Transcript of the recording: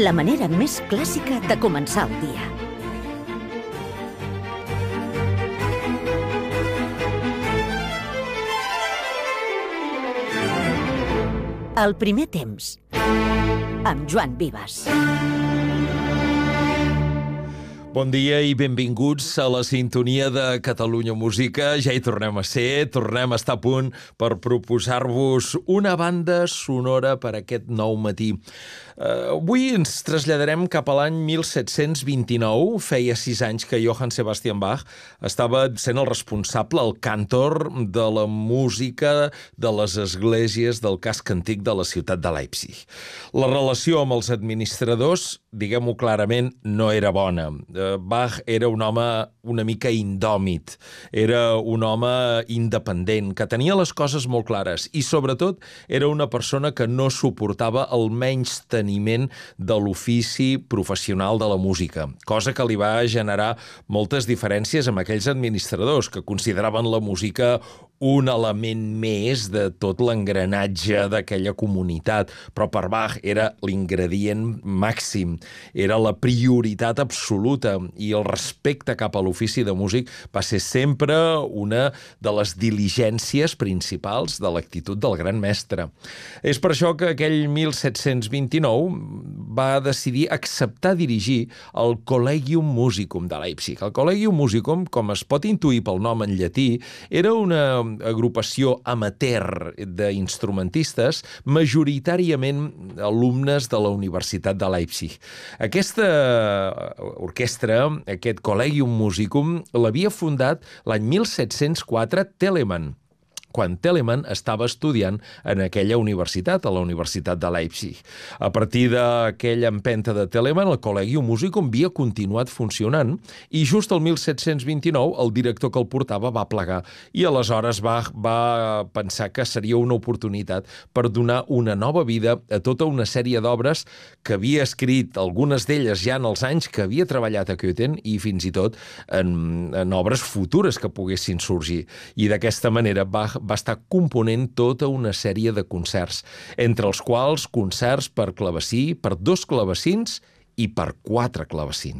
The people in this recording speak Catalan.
la manera més clàssica de començar el dia. El primer temps, amb Joan Vives. Bon dia i benvinguts a la sintonia de Catalunya Música. Ja hi tornem a ser, tornem a estar a punt per proposar-vos una banda sonora per aquest nou matí. Avui ens traslladarem cap a l'any 1729. Feia 6 anys que Johann Sebastian Bach estava sent el responsable, el cantor de la música de les esglésies del casc antic de la ciutat de Leipzig. La relació amb els administradors, diguem-ho clarament, no era bona. Bach era un home una mica indòmit, era un home independent, que tenia les coses molt clares i, sobretot, era una persona que no suportava el menysteniment de l'ofici professional de la música, cosa que li va generar moltes diferències amb aquells administradors que consideraven la música un element més de tot l'engranatge d'aquella comunitat, però per Bach era l'ingredient màxim, era la prioritat absoluta i el respecte cap a l'ofici de músic va ser sempre una de les diligències principals de l'actitud del gran mestre. És per això que aquell 1729 va decidir acceptar dirigir el Collegium Musicum de Leipzig. El Collegium Musicum, com es pot intuir pel nom en llatí, era una agrupació amateur d'instrumentistes, majoritàriament alumnes de la Universitat de Leipzig. Aquesta orquestra, aquest Collegium Musicum, l'havia fundat l'any 1704 Telemann, quan Telemann estava estudiant en aquella universitat, a la Universitat de Leipzig. A partir d'aquella empenta de Telemann, el Collegium Musicum havia continuat funcionant i just el 1729 el director que el portava va plegar i aleshores va pensar que seria una oportunitat per donar una nova vida a tota una sèrie d'obres que havia escrit, algunes d'elles ja en els anys que havia treballat a Köthen i fins i tot en obres futures que poguessin sorgir. I d'aquesta manera va estar component tota una sèrie de concerts, entre els quals concerts per clavecí, per 2 clavecins i per 4 clavecins.